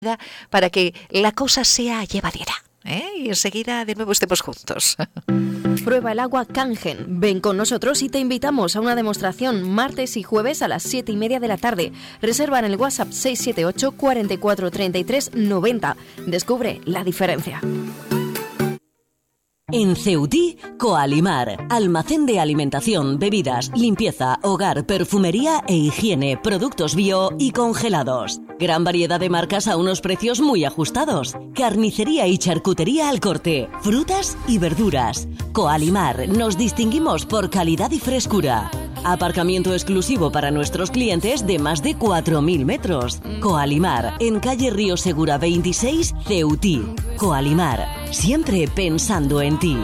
para que la cosa sea llevadera. Y enseguida de nuevo estemos juntos. Prueba el agua Kangen. Ven con nosotros y te invitamos a una demostración martes y jueves a las 7:30 de la tarde. Reserva en el WhatsApp 678 44 33 90. Descubre la diferencia. En Ceutí, Coalimar, almacén de alimentación, bebidas, limpieza, hogar, perfumería e higiene, productos bio y congelados. Gran variedad de marcas a unos precios muy ajustados. Carnicería y charcutería al corte, frutas y verduras. Coalimar, nos distinguimos por calidad y frescura. Aparcamiento exclusivo para nuestros clientes de más de 4.000 metros. Coalimar, en calle Río Segura 26, Ceutí. Coalimar, siempre pensando en ti.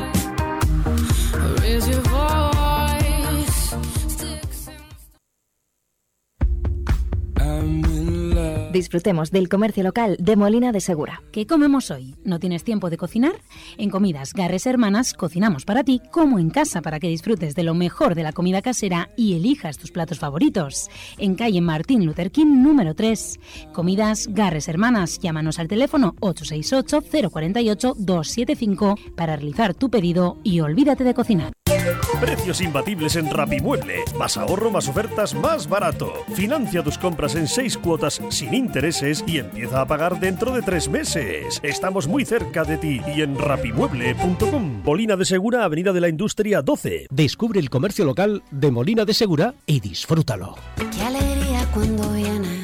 Disfrutemos del comercio local de Molina de Segura. ¿Qué comemos hoy? ¿No tienes tiempo de cocinar? En Comidas Garres Hermanas cocinamos para ti como en casa para que disfrutes de lo mejor de la comida casera y elijas tus platos favoritos. En calle Martín Luther King número 3. Comidas Garres Hermanas. Llámanos al teléfono 868-048-275 para realizar tu pedido y olvídate de cocinar. Precios imbatibles en Rapimueble. Más ahorro, más ofertas, más barato. Financia tus compras en 6 cuotas sin intereses y empieza a pagar dentro de 3 meses. Estamos muy cerca de ti y en rapimueble.com. Molina de Segura, Avenida de la Industria 12. Descubre el comercio local de Molina de Segura y disfrútalo. Qué alegría cuando vienes.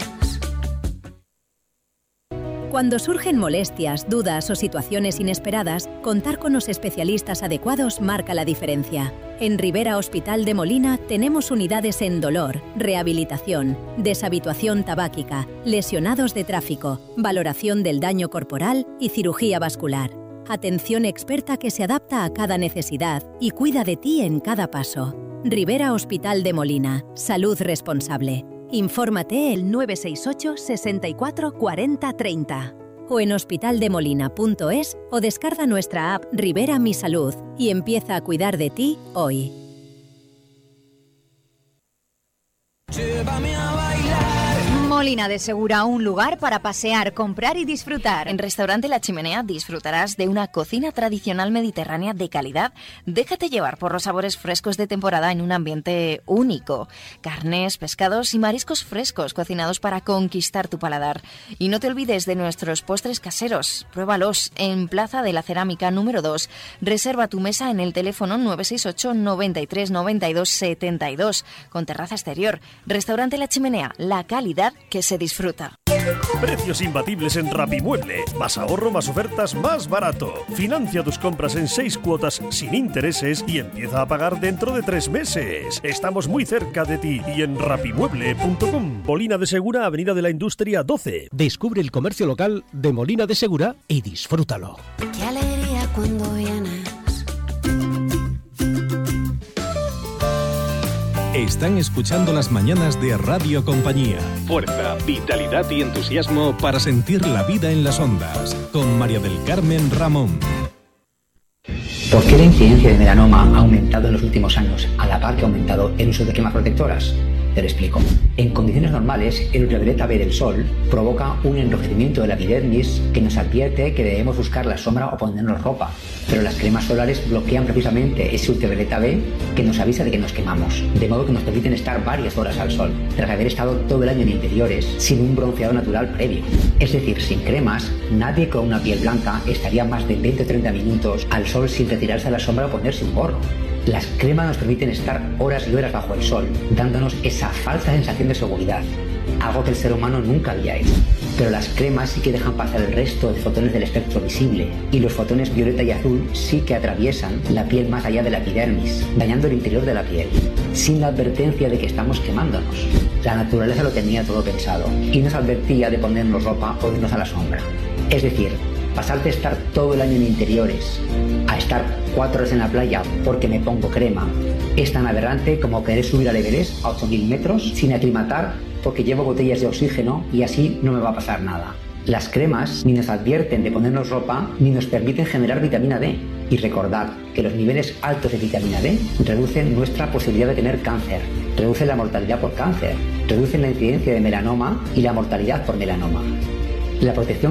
Cuando surgen molestias, dudas o situaciones inesperadas, contar con los especialistas adecuados marca la diferencia. En Rivera Hospital de Molina tenemos unidades en dolor, rehabilitación, deshabituación tabáquica, lesionados de tráfico, valoración del daño corporal y cirugía vascular. Atención experta que se adapta a cada necesidad y cuida de ti en cada paso. Rivera Hospital de Molina. Salud responsable. Infórmate el 968 64 40 30 o en hospitaldemolina.es o descarga nuestra app Rivera Mi Salud y empieza a cuidar de ti hoy. Llévame a bailar. Molina de Segura, un lugar para pasear, comprar y disfrutar. En Restaurante La Chimenea disfrutarás de una cocina tradicional mediterránea de calidad. Déjate llevar por los sabores frescos de temporada en un ambiente único. Carnes, pescados y mariscos frescos cocinados para conquistar tu paladar. Y no te olvides de nuestros postres caseros. Pruébalos en Plaza de la Cerámica número 2. Reserva tu mesa en el teléfono 968 93 92 72 con terraza exterior. Restaurante La Chimenea, la calidad que se disfruta. Precios imbatibles en Rapimueble. Más ahorro, más ofertas, más barato. Financia tus compras en 6 cuotas sin intereses y empieza a pagar dentro de 3 meses. Estamos muy cerca de ti y en rapimueble.com. Molina de Segura, Avenida de la Industria 12. Descubre el comercio local de Molina de Segura y disfrútalo. Qué alegría cuando vienes. Están escuchando las mañanas de Radio Compañía. Fuerza, vitalidad y entusiasmo para sentir la vida en las ondas. Con María del Carmen Ramón. ¿Por qué la incidencia de melanoma ha aumentado en los últimos años, a la par que ha aumentado el uso de cremas protectoras? Te lo explico. En condiciones normales, el ultravioleta B del sol provoca un enrojecimiento de la epidermis que nos advierte que debemos buscar la sombra o ponernos ropa. Pero las cremas solares bloquean precisamente ese ultravioleta B que nos avisa de que nos quemamos, de modo que nos permiten estar varias horas al sol, tras haber estado todo el año en interiores sin un bronceado natural previo. Es decir, sin cremas, nadie con una piel blanca estaría más de 20 o 30 minutos al sol sin retirarse a la sombra o ponerse un gorro. Las cremas nos permiten estar horas y horas bajo el sol, dándonos esa falsa sensación de seguridad, algo que el ser humano nunca había hecho. Pero las cremas sí que dejan pasar el resto de fotones del espectro visible, y los fotones violeta y azul sí que atraviesan la piel más allá de la epidermis, dañando el interior de la piel, sin la advertencia de que estamos quemándonos. La naturaleza lo tenía todo pensado, y nos advertía de ponernos ropa o irnos a la sombra. Es decir, pasar de estar todo el año en interiores a estar 4 horas en la playa porque me pongo crema es tan aberrante como querer subir al Everest a 8.000 metros sin aclimatar porque llevo botellas de oxígeno y así no me va a pasar nada. Las cremas ni nos advierten de ponernos ropa ni nos permiten generar vitamina D. Y recordad que los niveles altos de vitamina D reducen nuestra posibilidad de tener cáncer, reducen la mortalidad por cáncer, reducen la incidencia de melanoma y la mortalidad por melanoma. La protección